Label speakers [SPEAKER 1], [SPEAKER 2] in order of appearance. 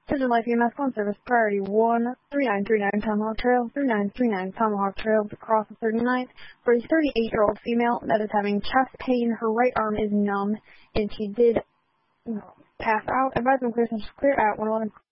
[SPEAKER 1] Vision Life EMS phone service priority 13939 Tomahawk Trail, 3939 Tomahawk Trail across the 39th for a 38-year-old female that is having chest pain. Her right arm is numb, and she did pass out. Advise them clear at 111